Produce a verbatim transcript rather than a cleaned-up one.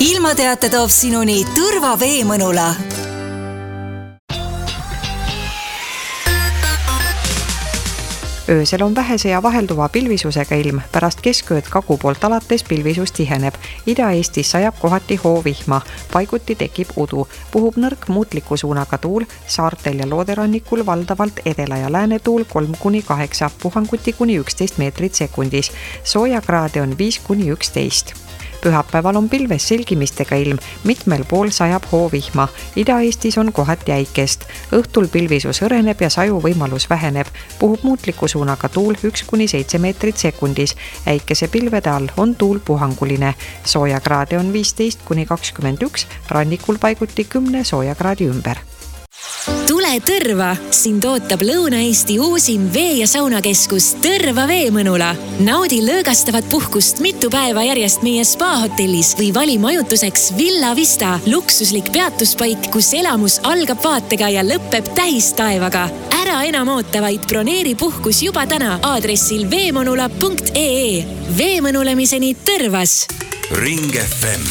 ilmateate toob sinuni Tõrva Veemõnula. Öösel on vähese ja vahelduva pilvisusega ilm. Pärast keskööd kagu poolt alates pilvisus tiheneb. Ida-Eestis sajab kohati hoovihma. Paiguti tekib udu. Puhub nõrk muutliku suunaga tuul. Saartel ja looderannikul valdavalt edela ja lääne tuul kolm kuni kaheksa. Puhanguti kuni üksteist meetrit sekundis. Soojakraade on viis kuni üksteist. Pühapäeval on pilves selgimistega ilm, mitmel pool sajab hoovihma. Ida-Eestis on kohati äikest. Õhtul pilvisus õreneb ja saju võimalus väheneb. Puhub muutliku suunaga tuul üks kuni seitse meetrit sekundis. Äikese pilvede all on tuul puhanguline. Soojakraade on viisteist kuni kakskümmend üks, rannikul paiguti kümne soojakraadi ümber. Tule Tõrva! Sind ootab Lõuna-Eesti uusim vee- ja saunakeskus Tõrva Veemõnula. Naudi lõõgastavat puhkust mitu päeva järjest meie spa-hotellis või vali majutuseks Villa Vista, luksuslik peatuspaik, kus elamus algab vaatega ja lõpeb tähistaevaga. Ära enam oota, vaid broneeri puhkus juba täna aadressil veemõnula punkt ee. Veemõnulemiseni Tõrvas! Ring F M